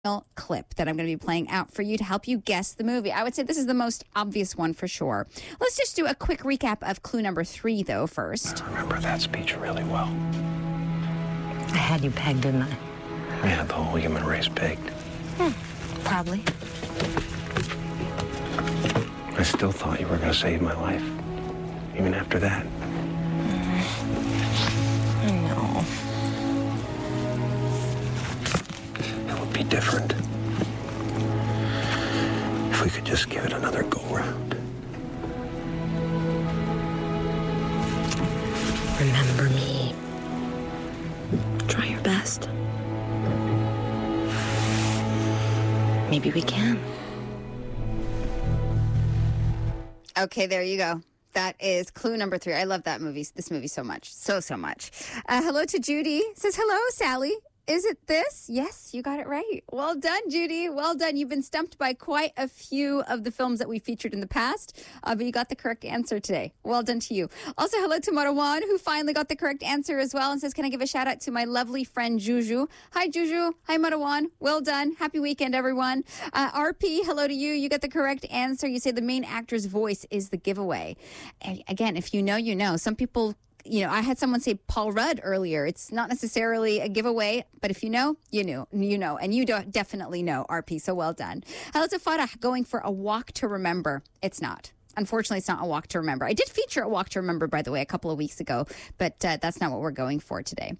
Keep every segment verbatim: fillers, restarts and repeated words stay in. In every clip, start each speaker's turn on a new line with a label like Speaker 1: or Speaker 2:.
Speaker 1: clip that I'm going to be playing out for you to help you guess the movie. I would say this is the most obvious one for sure. Let's just do a quick recap of clue number three, though, first.
Speaker 2: I remember that speech really well.
Speaker 3: I had you pegged, didn't I?
Speaker 2: I had the whole human race pegged.
Speaker 3: Hmm, probably.
Speaker 2: I still thought you were going to save my life, even after that.
Speaker 3: I know.
Speaker 2: It would be different if we could just give it another go-round.
Speaker 3: Remember me. Try your best. Maybe we can.
Speaker 1: Okay, there you go. That is clue number three. I love that movie, this movie so much. So, so much. Uh, hello to Judy. Says, hello, Sally. Is it this? Yes, you got it right. Well done, Judy. Well done. You've been stumped by quite a few of the films that we featured in the past, uh, but you got the correct answer today. Well done to you. Also, hello to Marwan, who finally got the correct answer as well and says, can I give a shout out to my lovely friend Juju? Hi, Juju. Hi, Marwan. Well done. Happy weekend, everyone. Uh, R P, hello to you. You got the correct answer. You say the main actor's voice is the giveaway. And again, if you know, you know. Some people... You know, I had someone say Paul Rudd earlier. It's not necessarily a giveaway, but if you know, you knew, you know, and you don't definitely know, R P. So well done. Hello to Farah, going for a walk to remember. It's not. Unfortunately, it's not a walk to remember. I did feature a walk to remember, by the way, a couple of weeks ago, but uh, that's not what we're going for today.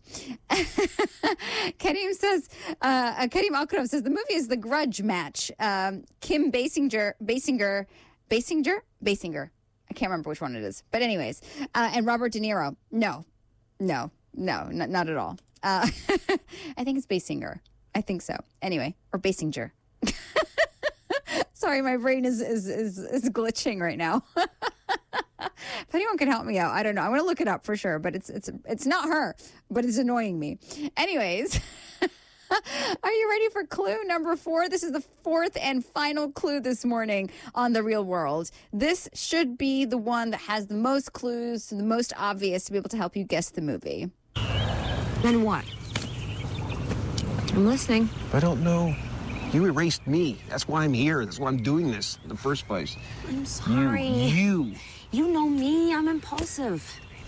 Speaker 1: Karim says, uh, Karim Akram says, the movie is The Grudge Match. Um, Kim Basinger, Basinger, Basinger, Basinger. I can't remember which one it is. But anyways, uh, and Robert De Niro. No, no, no, n- not at all. Uh, I think it's Basinger. I think so. Anyway, or Basinger. Sorry, my brain is, is, is, is glitching right now. If anyone can help me out, I don't know. I'm going to look it up for sure, but it's, it's, it's not her, but it's annoying me. Anyways. Are you ready for clue number four? This is the fourth and final clue this morning on The Real World. This should be the one that has the most clues, the most obvious to be able to help you guess the movie.
Speaker 3: Then what? I'm listening.
Speaker 4: I don't know. You erased me. That's why I'm here. That's why I'm doing this in the first place.
Speaker 3: I'm sorry.
Speaker 4: You. You.
Speaker 3: You know me. I'm impulsive.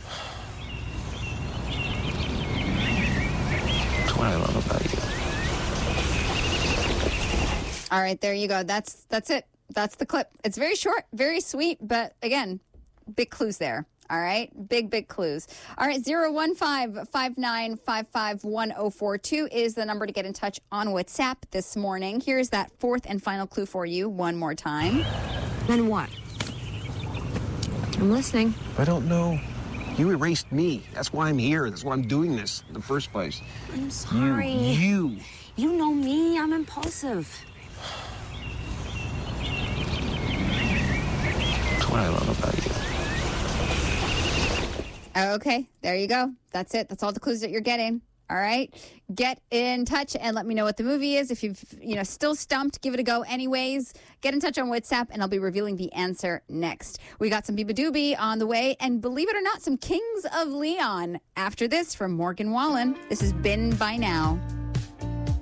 Speaker 2: That's what I love about you.
Speaker 1: All right, there you go. That's that's it. That's the clip. It's very short, very sweet, but again, big clues there. All right, big, big clues. All right, zero one five, five nine five five, one zero four two is the number to get in touch on WhatsApp this morning. Here's that fourth and final clue for you one more time.
Speaker 3: Then what? I'm listening.
Speaker 4: I don't know. You erased me. That's why I'm here. That's why I'm doing this in the first place.
Speaker 3: I'm sorry.
Speaker 4: You. You.
Speaker 3: You know me. I'm impulsive.
Speaker 2: That's what I love about you.
Speaker 1: Okay, there you go. That's it. That's all the clues that you're getting. All right. Get in touch and let me know what the movie is. If you've, you know, still stumped, give it a go anyways. Get in touch on WhatsApp and I'll be revealing the answer next. We got some Biba Doobie on the way and believe it or not, some Kings of Leon after this from Morgan Wallen. This has been By Now.